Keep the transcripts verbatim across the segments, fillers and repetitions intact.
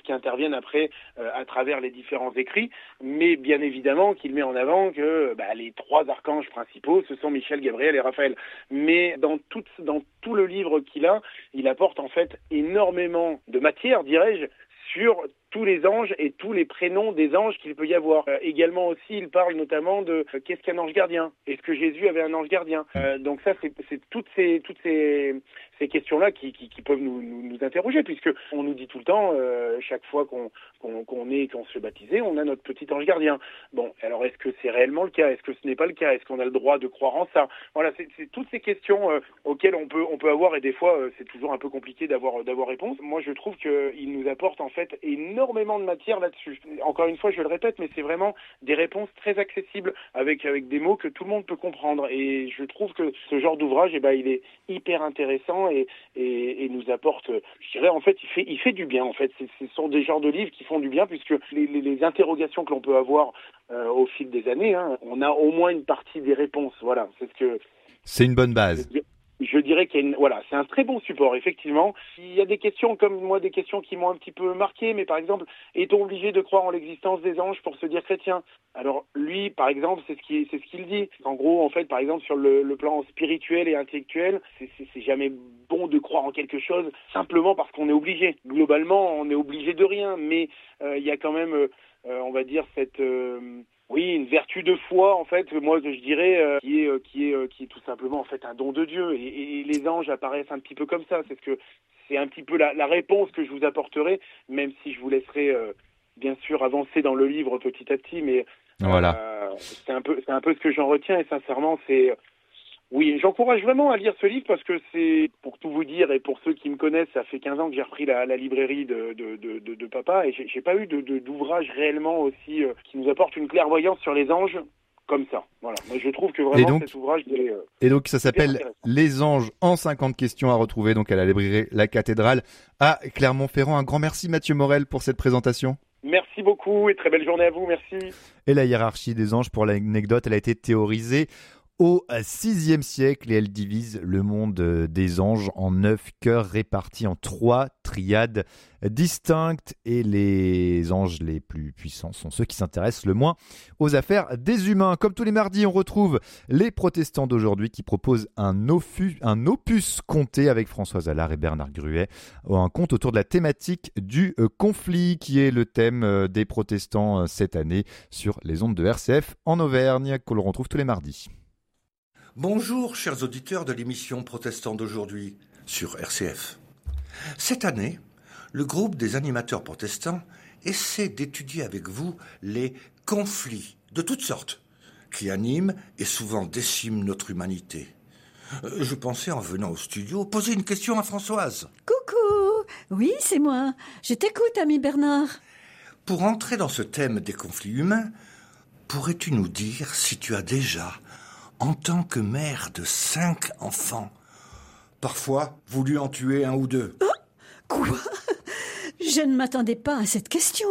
qui interviennent après euh, à travers les différents écrits, mais bien évidemment qu'il met en avant que bah, les trois archanges principaux, ce sont Michel, Gabriel et Raphaël. Mais dans tout, dans tout le livre qu'il a, il apporte en fait énormément de matière, dirais-je, sur tous les anges et tous les prénoms des anges qu'il peut y avoir. Euh, également aussi, il parle notamment de euh, qu'est-ce qu'un ange gardien ? Est-ce que Jésus avait un ange gardien ? euh, Donc ça, c'est, c'est toutes ces toutes ces, ces questions-là qui, qui, qui peuvent nous, nous, nous interroger, puisque on nous dit tout le temps, euh, chaque fois qu'on, qu'on, qu'on est, qu'on se fait baptiser, on a notre petit ange gardien. Bon, alors est-ce que c'est réellement le cas ? Est-ce que ce n'est pas le cas ? Est-ce qu'on a le droit de croire en ça ? Voilà, c'est, c'est toutes ces questions euh, auxquelles on peut on peut avoir, et des fois, euh, c'est toujours un peu compliqué d'avoir d'avoir réponse. Moi, je trouve qu'il nous apporte en fait énormément de matière là-dessus. Encore une fois, je le répète, mais c'est vraiment des réponses très accessibles avec avec des mots que tout le monde peut comprendre. Et je trouve que ce genre d'ouvrage, eh ben, il est hyper intéressant et, et, et nous apporte, je dirais, en fait, il fait il fait du bien. En fait, c'est, ce sont des genres de livres qui font du bien, puisque les, les, les interrogations que l'on peut avoir euh, au fil des années, hein, on a au moins une partie des réponses. Voilà, c'est ce que. C'est une bonne base. Je dirais qu'il y a une, voilà, c'est un très bon support, effectivement. Il y a des questions, comme moi, des questions qui m'ont un petit peu marqué, mais par exemple, est-on obligé de croire en l'existence des anges pour se dire chrétien ? Alors, lui, par exemple, c'est ce qu'il, c'est ce qu'il dit. En gros, en fait, par exemple, sur le, le plan spirituel et intellectuel, c'est, c'est, c'est jamais bon de croire en quelque chose simplement parce qu'on est obligé. Globalement, on est obligé de rien, mais euh, il y a quand même, euh, on va dire, cette... Euh, Oui, une vertu de foi, en fait, moi, je dirais, euh, qui est, euh, qui est, euh, qui est tout simplement, en fait, un don de Dieu. Et, et les anges apparaissent un petit peu comme ça. C'est ce que, c'est un petit peu la, la réponse que je vous apporterai, même si je vous laisserai, euh, bien sûr, avancer dans le livre petit à petit. Mais euh, voilà. c'est un peu, c'est un peu ce que j'en retiens. Et sincèrement, c'est oui, j'encourage vraiment à lire ce livre parce que c'est, pour tout vous dire, et pour ceux qui me connaissent, ça fait quinze ans que j'ai repris la, la librairie de, de, de, de, de papa, et j'ai, j'ai pas eu de, de, d'ouvrage réellement aussi euh, qui nous apporte une clairvoyance sur les anges comme ça. Voilà, moi je trouve que vraiment et donc, cet ouvrage est euh, et donc ça s'appelle Les Anges en cinquante questions à retrouver donc à la librairie La Cathédrale à Clermont-Ferrand. Un grand merci Mathieu Morel pour cette présentation. Merci beaucoup et très belle journée à vous, merci. Et la hiérarchie des anges, pour l'anecdote, elle a été théorisée au sixième siècle et elle divise le monde des anges en neuf cœurs répartis en trois triades distinctes. Et les anges les plus puissants sont ceux qui s'intéressent le moins aux affaires des humains. Comme tous les mardis, on retrouve les protestants d'aujourd'hui qui proposent un, opus, un opus conté avec Françoise Allard et Bernard Gruet. Un conte autour de la thématique du conflit qui est le thème des protestants cette année sur les ondes de R C F en Auvergne, que l'on retrouve tous les mardis. Bonjour, chers auditeurs de l'émission Protestants d'aujourd'hui sur R C F. Cette année, le groupe des animateurs protestants essaie d'étudier avec vous les conflits de toutes sortes qui animent et souvent déciment notre humanité. Je pensais, en venant au studio, poser une question à Françoise. Coucou, oui, c'est moi. Je t'écoute, ami Bernard. Pour entrer dans ce thème des conflits humains, pourrais-tu nous dire si tu as déjà, en tant que mère de cinq enfants, parfois voulu en tuer un ou deux? Oh, quoi? Je ne m'attendais pas à cette question.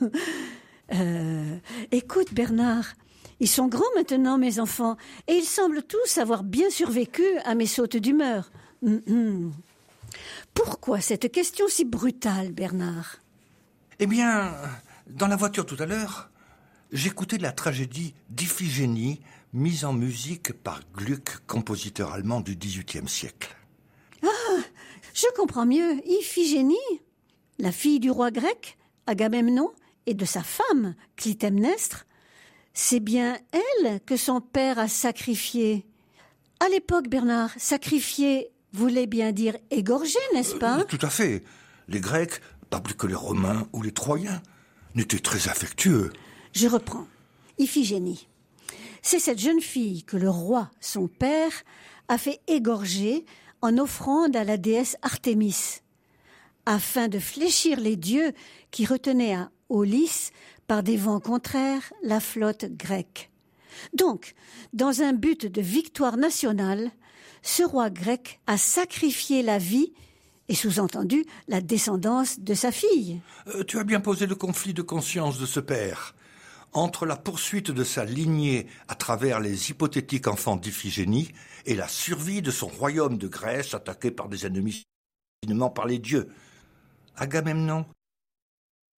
euh, écoute, Bernard, ils sont grands maintenant, mes enfants, et ils semblent tous avoir bien survécu à mes sautes d'humeur. Mm-hmm. Pourquoi cette question si brutale, Bernard? Eh bien, dans la voiture tout à l'heure, j'écoutais la tragédie d'Iphigénie, mise en musique par Gluck, compositeur allemand du dix-huitième siècle. Ah, je comprends mieux. Iphigénie, la fille du roi grec, Agamemnon, et de sa femme, Clytemnestre, c'est bien elle que son père a sacrifiée. À l'époque, Bernard, sacrifier voulait bien dire égorger, n'est-ce pas? euh, Tout à fait. Les Grecs, pas plus que les Romains ou les Troyens, n'étaient très affectueux. Je reprends. Iphigénie. C'est cette jeune fille que le roi, son père, a fait égorger en offrande à la déesse Artémis, afin de fléchir les dieux qui retenaient à Aulis, par des vents contraires, la flotte grecque. Donc, dans un but de victoire nationale, ce roi grec a sacrifié la vie et sous-entendu la descendance de sa fille. Euh, tu as bien posé le conflit de conscience de ce père. Entre la poursuite de sa lignée à travers les hypothétiques enfants d'Iphigénie et la survie de son royaume de Grèce attaqué par des ennemis par les dieux. Agamemnon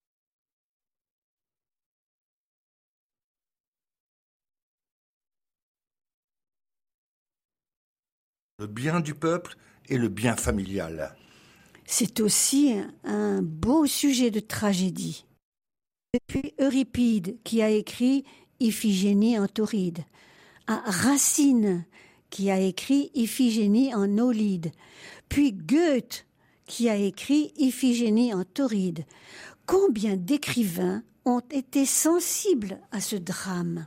Le bien du peuple et le bien familial. C'est aussi un beau sujet de tragédie. Depuis Euripide qui a écrit Iphigénie en Tauride, à Racine qui a écrit Iphigénie en Aulide, puis Goethe qui a écrit Iphigénie en Tauride. Combien d'écrivains ont été sensibles à ce drame?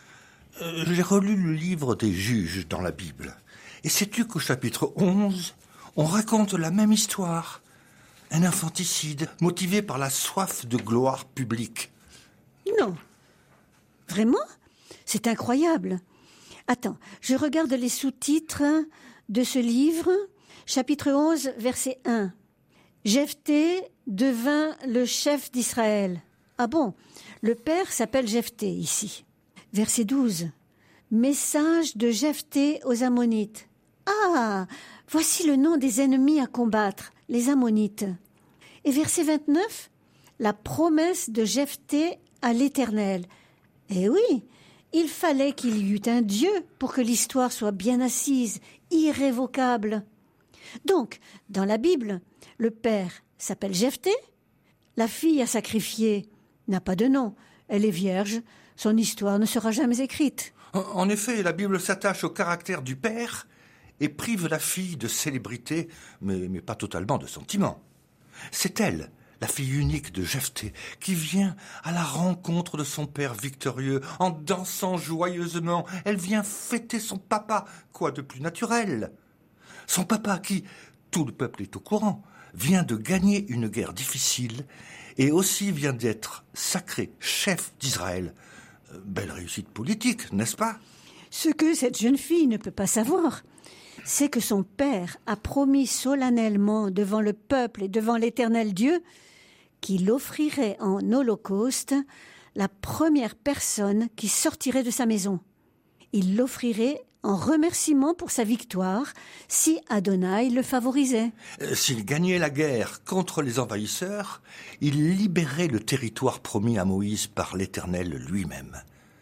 euh, J'ai relu le livre des juges dans la Bible. Et sais-tu qu'au chapitre onze, on raconte la même histoire? Un infanticide motivé par la soif de gloire publique. Non. Vraiment? C'est incroyable. Attends, je regarde les sous-titres de ce livre. Chapitre onze, verset un. Jephthé devint le chef d'Israël. Ah bon, le père s'appelle Jephthé ici. Verset douze. Message de Jephthé aux Ammonites. Ah, voici le nom des ennemis à combattre, les Ammonites. Et verset vingt-neuf, la promesse de Jephthé à l'Éternel. Eh oui, il fallait qu'il y eût un Dieu pour que l'histoire soit bien assise, irrévocable. Donc, dans la Bible, le père s'appelle Jephthé, la fille à sacrifier n'a pas de nom, elle est vierge, son histoire ne sera jamais écrite. En effet, la Bible s'attache au caractère du père et prive la fille de célébrité, mais, mais pas totalement de sentiment. C'est elle, la fille unique de Jephthé, qui vient à la rencontre de son père victorieux en dansant joyeusement. Elle vient fêter son papa, quoi de plus naturel? Son papa qui, tout le peuple est au courant, vient de gagner une guerre difficile et aussi vient d'être sacré chef d'Israël. Belle réussite politique, n'est-ce pas? Ce que cette jeune fille ne peut pas savoir, c'est que son père a promis solennellement devant le peuple et devant l'Éternel Dieu qu'il offrirait en holocauste la première personne qui sortirait de sa maison. Il l'offrirait en remerciement pour sa victoire si Adonai le favorisait. Euh, S'il gagnait la guerre contre les envahisseurs, il libérait le territoire promis à Moïse par l'Éternel lui-même.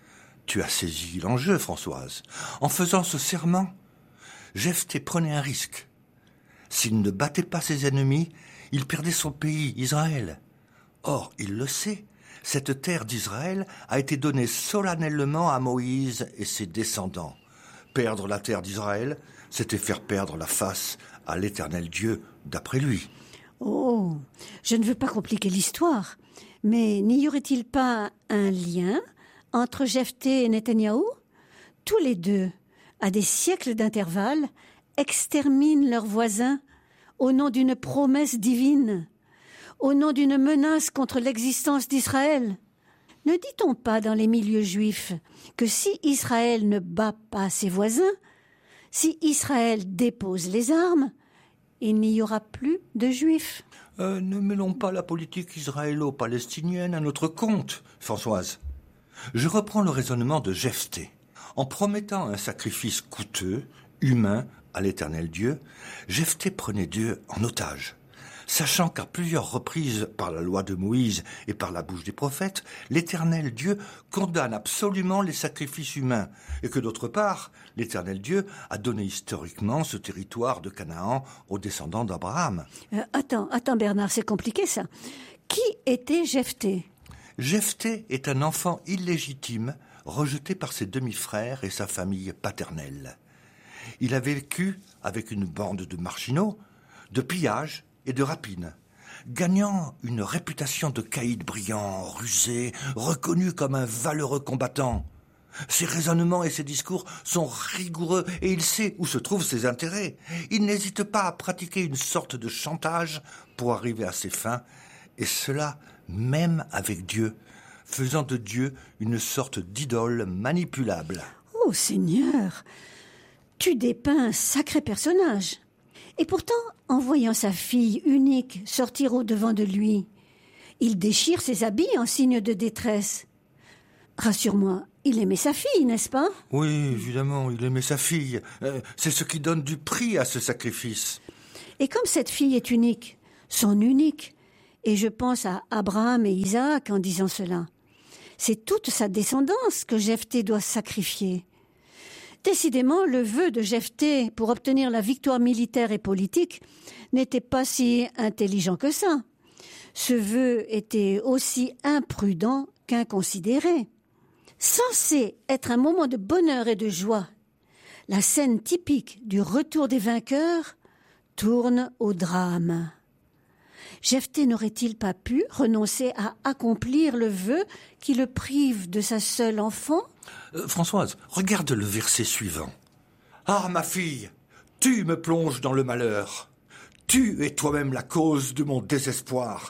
Tu as saisi l'enjeu, Françoise. En faisant ce serment, Jephthé prenait un risque. S'il ne battait pas ses ennemis, il perdait son pays, Israël. Or, il le sait, cette terre d'Israël a été donnée solennellement à Moïse et ses descendants. Perdre la terre d'Israël, c'était faire perdre la face à l'Éternel Dieu, d'après lui. Oh, je ne veux pas compliquer l'histoire, mais n'y aurait-il pas un lien entre Jephthé et Netanyahou? Tous les deux, à des siècles d'intervalle, exterminent leurs voisins au nom d'une promesse divine, au nom d'une menace contre l'existence d'Israël. Ne dit-on pas dans les milieux juifs que si Israël ne bat pas ses voisins, si Israël dépose les armes, il n'y aura plus de juifs? Euh, ne mêlons pas la politique israélo-palestinienne à notre compte, Françoise. Je reprends le raisonnement de Jephthé. En promettant un sacrifice coûteux, humain, à l'Éternel Dieu, Jephthé prenait Dieu en otage. Sachant qu'à plusieurs reprises, par la loi de Moïse et par la bouche des prophètes, l'Éternel Dieu condamne absolument les sacrifices humains, et que d'autre part, l'Éternel Dieu a donné historiquement ce territoire de Canaan aux descendants d'Abraham. Euh, attends, attends Bernard, c'est compliqué ça. Qui était Jephthé? Jephthé est un enfant illégitime, rejeté par ses demi-frères et sa famille paternelle. Il a vécu avec une bande de marginaux, de pillages et de rapines, gagnant une réputation de caïd brillant, rusé, reconnu comme un valeureux combattant. Ses raisonnements et ses discours sont rigoureux et il sait où se trouvent ses intérêts. Il n'hésite pas à pratiquer une sorte de chantage pour arriver à ses fins, et cela même avec Dieu, faisant de Dieu une sorte d'idole manipulable. Oh Seigneur, tu dépeins un sacré personnage. Et pourtant, en voyant sa fille unique sortir au-devant de lui, il déchire ses habits en signe de détresse. Rassure-moi, il aimait sa fille, n'est-ce pas? Oui, évidemment, il aimait sa fille. Euh, c'est ce qui donne du prix à ce sacrifice. Et comme cette fille est unique, son unique, et je pense à Abraham et Isaac en disant cela, c'est toute sa descendance que Jephthé doit sacrifier. Décidément, le vœu de Jephthé pour obtenir la victoire militaire et politique n'était pas si intelligent que ça. Ce vœu était aussi imprudent qu'inconsidéré. Censé être un moment de bonheur et de joie, la scène typique du retour des vainqueurs tourne au drame. Jephthé n'aurait-il pas pu renoncer à accomplir le vœu qui le prive de sa seule enfant ? euh, Françoise, regarde le verset suivant. « Ah, ma fille, tu me plonges dans le malheur. Tu es toi-même la cause de mon désespoir. »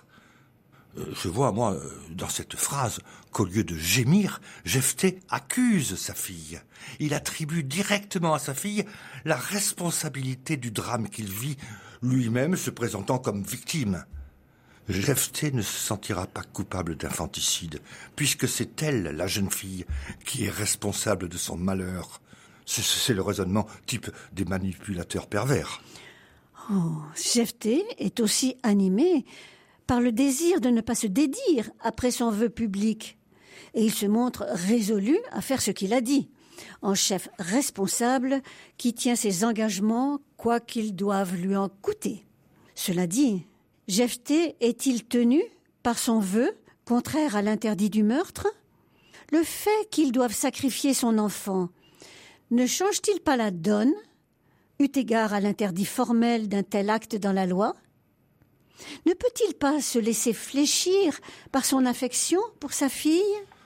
euh, Je vois, moi, dans cette phrase, qu'au lieu de gémir, Jephthé accuse sa fille. Il attribue directement à sa fille la responsabilité du drame qu'il vit, lui-même se présentant comme victime. Jephthé ne se sentira pas coupable d'infanticide, puisque c'est elle, la jeune fille, qui est responsable de son malheur. C'est, c'est le raisonnement type des manipulateurs pervers. Oh, Jephthé est aussi animé par le désir de ne pas se dédire après son vœu public. Et il se montre résolu à faire ce qu'il a dit, en chef responsable qui tient ses engagements, quoi qu'ils doivent lui en coûter. Cela dit, Jephthé est-il tenu par son vœu, contraire à l'interdit du meurtre ? Le fait qu'il doive sacrifier son enfant ne change-t-il pas la donne, eu égard à l'interdit formel d'un tel acte dans la loi ? Ne peut-il pas se laisser fléchir par son affection pour sa fille ?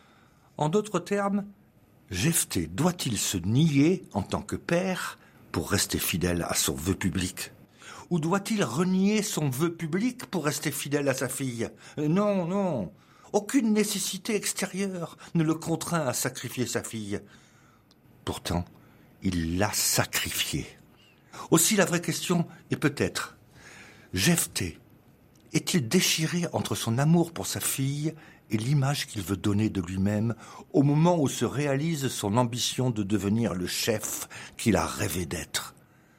En d'autres termes, Jephthé doit-il se nier en tant que père pour rester fidèle à son vœu public ? Ou doit-il renier son vœu public pour rester fidèle à sa fille ? Non, non. Aucune nécessité extérieure ne le contraint à sacrifier sa fille. Pourtant, il l'a sacrifiée. Aussi la vraie question est peut-être, Jephthé est-il déchiré entre son amour pour sa fille et l'image qu'il veut donner de lui-même au moment où se réalise son ambition de devenir le chef qu'il a rêvé d'être ?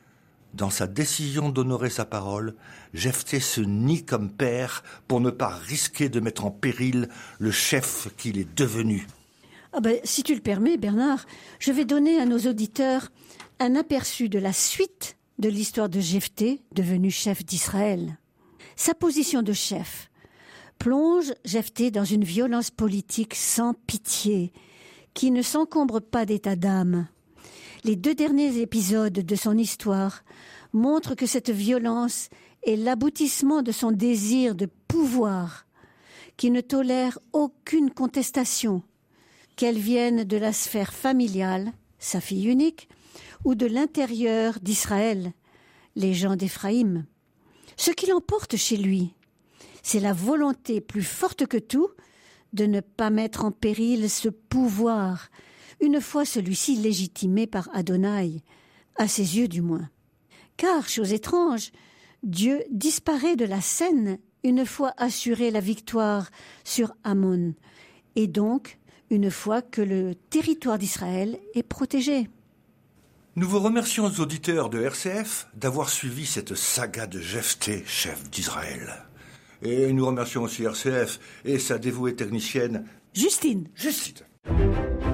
Dans sa décision d'honorer sa parole, Jephthé se nie comme père pour ne pas risquer de mettre en péril le chef qu'il est devenu. Ah ben, si tu le permets, Bernard, je vais donner à nos auditeurs un aperçu de la suite de l'histoire de Jephthé, devenu chef d'Israël. Sa position de chef plonge Jephthé dans une violence politique sans pitié, qui ne s'encombre pas d'état d'âme. Les deux derniers épisodes de son histoire montrent que cette violence est l'aboutissement de son désir de pouvoir, qui ne tolère aucune contestation, qu'elle vienne de la sphère familiale, sa fille unique, ou de l'intérieur d'Israël, les gens d'Éphraïm. Ce qui l'emporte chez lui, c'est la volonté plus forte que tout de ne pas mettre en péril ce pouvoir, une fois celui-ci légitimé par Adonai, à ses yeux du moins. Car, chose étrange, Dieu disparaît de la scène une fois assurée la victoire sur Ammon, et donc une fois que le territoire d'Israël est protégé. Nous vous remercions aux auditeurs de R C F d'avoir suivi cette saga de Jephthé, chef d'Israël. Et nous remercions aussi R C F et sa dévouée technicienne Justine. Justine.